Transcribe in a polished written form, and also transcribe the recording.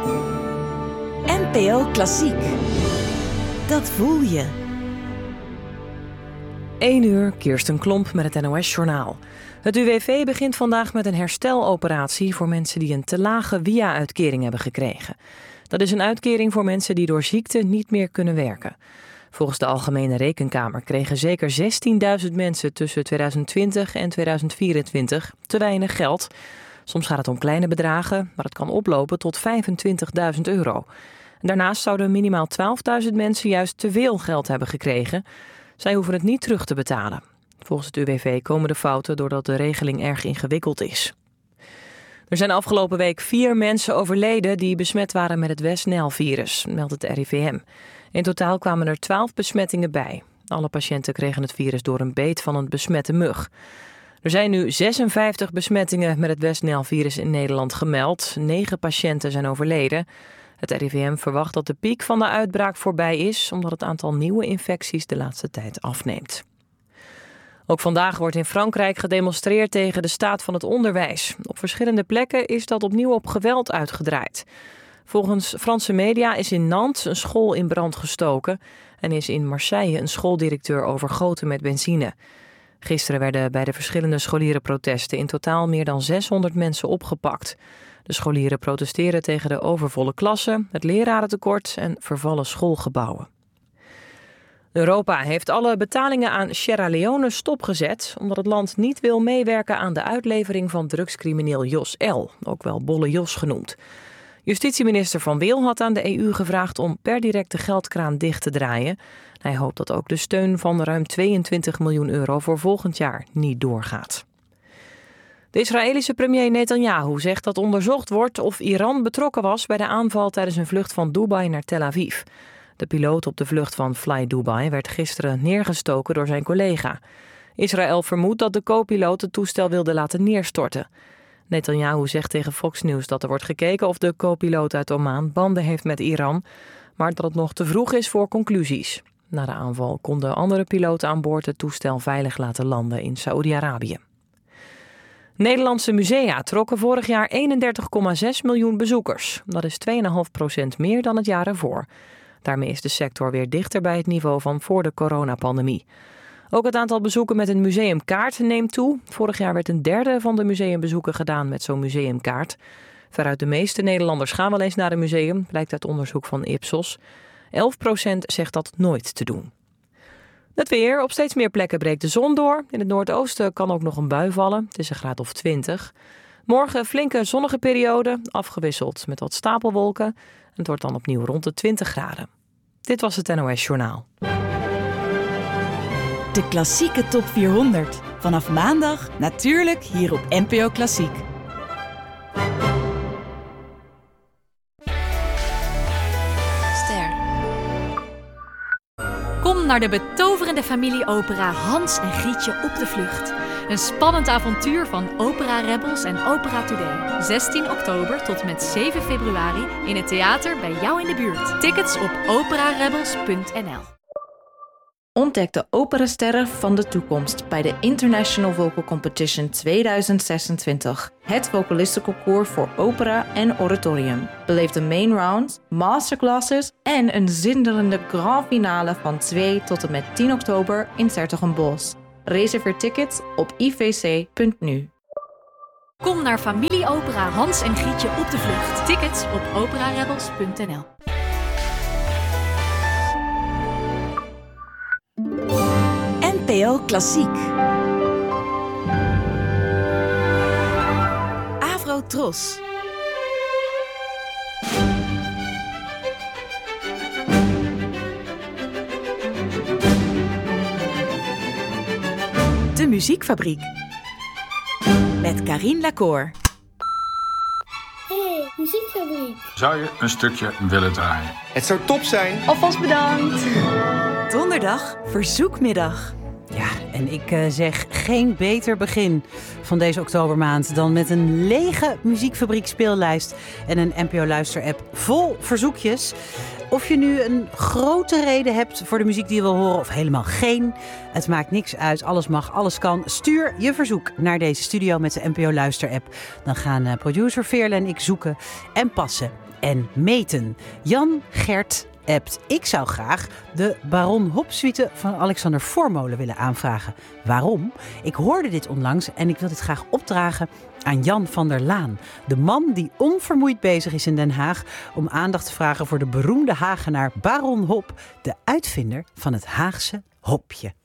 NPO Klassiek. Dat voel je. 1 uur, Kirsten Klomp met het NOS-journaal. Het UWV begint vandaag met een hersteloperatie voor mensen die een te lage WIA-uitkering hebben gekregen. Dat is een uitkering voor mensen die door ziekte niet meer kunnen werken. Volgens de Algemene Rekenkamer kregen zeker 16.000 mensen tussen 2020 en 2024 te weinig geld. Soms gaat het om kleine bedragen, maar het kan oplopen tot €25.000. Daarnaast zouden minimaal 12.000 mensen juist te veel geld hebben gekregen. Zij hoeven het niet terug te betalen. Volgens het UWV komen de fouten doordat de regeling erg ingewikkeld is. Er zijn afgelopen week 4 mensen overleden die besmet waren met het West-Nijl-virus, meldt het RIVM. In totaal kwamen er 12 besmettingen bij. Alle patiënten kregen het virus door een beet van een besmette mug. Er zijn nu 56 besmettingen met het West-Nijl-virus in Nederland gemeld. 9 patiënten zijn overleden. Het RIVM verwacht dat de piek van de uitbraak voorbij is, omdat het aantal nieuwe infecties de laatste tijd afneemt. Ook vandaag wordt in Frankrijk gedemonstreerd tegen de staat van het onderwijs. Op verschillende plekken is dat opnieuw op geweld uitgedraaid. Volgens Franse media is in Nantes een school in brand gestoken en is in Marseille een schooldirecteur overgoten met benzine. Gisteren werden bij de verschillende scholierenprotesten in totaal meer dan 600 mensen opgepakt. De scholieren protesteren tegen de overvolle klassen, het lerarentekort en vervallen schoolgebouwen. Europa heeft alle betalingen aan Sierra Leone stopgezet, omdat het land niet wil meewerken aan de uitlevering van drugscrimineel Jos L., ook wel Bolle Jos genoemd. Justitieminister Van Wil had aan de EU gevraagd om per direct de geldkraan dicht te draaien. Hij hoopt dat ook de steun van ruim €22 miljoen voor volgend jaar niet doorgaat. De Israëlische premier Netanyahu zegt dat onderzocht wordt of Iran betrokken was bij de aanval tijdens een vlucht van Dubai naar Tel Aviv. De piloot op de vlucht van Fly Dubai werd gisteren neergestoken door zijn collega. Israël vermoedt dat de co-piloot het toestel wilde laten neerstorten. Netanyahu zegt tegen Fox News dat er wordt gekeken of de co-piloot uit Oman banden heeft met Iran, maar dat het nog te vroeg is voor conclusies. Na de aanval konden andere piloten aan boord het toestel veilig laten landen in Saoedi-Arabië. Nederlandse musea trokken vorig jaar 31,6 miljoen bezoekers. Dat is 2,5% meer dan het jaar ervoor. Daarmee is de sector weer dichter bij het niveau van voor de coronapandemie. Ook het aantal bezoeken met een museumkaart neemt toe. Vorig jaar werd 1/3 van de museumbezoeken gedaan met zo'n museumkaart. Veruit de meeste Nederlanders gaan wel eens naar een museum, blijkt uit onderzoek van Ipsos. 11% zegt dat nooit te doen. Het weer. Op steeds meer plekken breekt de zon door. In het noordoosten kan ook nog een bui vallen. Het is een graad of 20. Morgen een flinke zonnige periode, afgewisseld met wat stapelwolken. Het wordt dan opnieuw rond de 20 graden. Dit was het NOS Journaal. De klassieke top 400. Vanaf maandag natuurlijk hier op NPO Klassiek. Kom naar de betoverende familieopera Hans en Grietje op de vlucht. Een spannend avontuur van Opera Rebels en Opera Today. 16 oktober tot met 7 februari in het theater bij jou in de buurt. Tickets op operarebels.nl. Ontdek de operasterren van de toekomst bij de International Vocal Competition 2026. Het vocalistenconcours voor opera en oratorium. Beleef de main round, masterclasses en een zinderende grand finale van 2 tot en met 10 oktober in 's-Hertogenbosch. Reserveer tickets op ivc.nu. Kom naar familieopera Hans en Grietje op de vlucht. Tickets op operarebels.nl. NPO Klassiek. Avrotros. De Muziekfabriek. Met Karine Lacour. Hey, Muziekfabriek. Zou je een stukje willen draaien? Het zou top zijn. Alvast bedankt. Donderdag, verzoekmiddag. Ja, en ik zeg geen beter begin van deze oktobermaand dan met een lege Muziekfabriek speellijst en een NPO Luister-app vol verzoekjes. Of je nu een grote reden hebt voor de muziek die je wil horen of helemaal geen. Het maakt niks uit, alles mag, alles kan. Stuur je verzoek naar deze studio met de NPO Luister-app. Dan gaan producer Veerle en ik zoeken en passen. en meten. Jan Gert appt: ik zou graag de Baron Hop suite van Alexander Voormolen willen aanvragen. Waarom? Ik hoorde dit onlangs en ik wil dit graag opdragen aan Jan van der Laan. De man die onvermoeid bezig is in Den Haag om aandacht te vragen voor de beroemde Hagenaar Baron Hop, de uitvinder van het Haagse hopje.